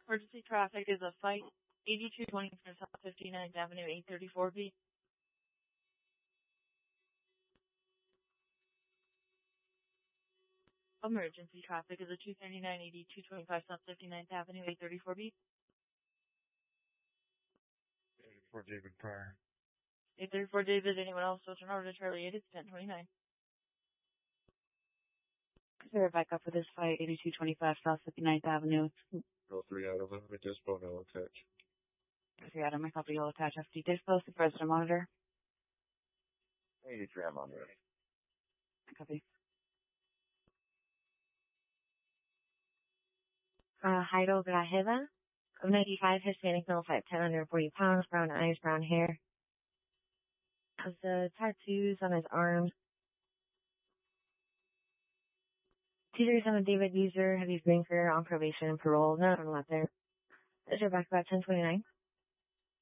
Emergency traffic is a fight 8220 from South 59th Avenue, 834B. Emergency traffic is a 239-8225 South 59th Avenue, 834B. 834 David Pryor. 834 David, anyone else? Switch an order to Charlie 8, it's 1029. Sir, back up for this fight, 8225 South 59th Avenue. Roll 3 out of them, with dispo, no attach. 3 Adam, my copy, you'll attach FD dispo, supervisor monitor. 83, I'm on ready. Copy. Heido Grajeda, 95, Hispanic, male, 5'10", under 40 pounds, brown eyes, brown hair. Has the tattoos on his arms. Teasers on a David user, heavy drinker, on probation, parole, none on left there. Is your back about 1029?